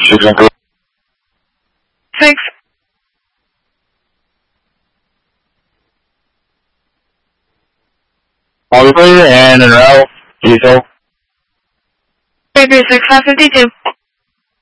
6. All clear and route diesel. Baby 6 552.